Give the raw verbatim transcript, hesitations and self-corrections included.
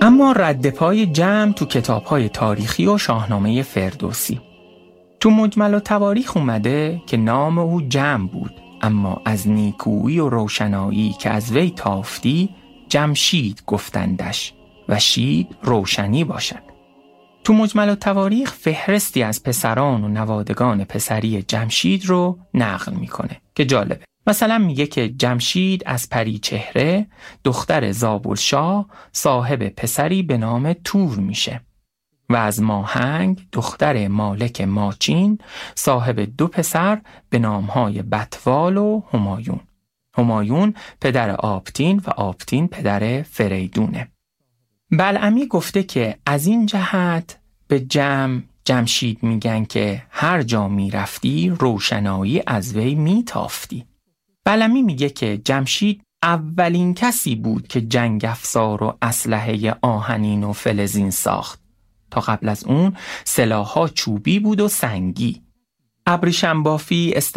اما رد پای جمع تو کتاب‌های تاریخی و شاهنامه فردوسی. تو مجمل التواریخ اومده که نام او جمع بود، اما از نیکویی و روشنایی که از وی تافتی جمشید گفتندش و شید روشنی باشد. تو مجمل التواریخ فهرستی از پسران و نوادگان پسری جمشید رو نقل میکنه که جالبه. مثلا میگه که جمشید از پریچهره دختر زابلشاه صاحب پسری به نام تور میشه و از ماهنگ دختر مالک ماچین صاحب دو پسر به نامهای بطوال و همایون. همایون پدر آبتین و آبتین پدر فریدونه. بلعمی گفته که از این جهت به جمع جمشید میگن که هر جا میرفتی روشنایی از وی میتافتی. بلعمی میگه که جمشید اولین کسی بود که جنگ افزار و اسلحه آهنین و فلزین ساخت. تا قبل از اون سلاح‌ها چوبی بود و سنگی. ابریشم بافی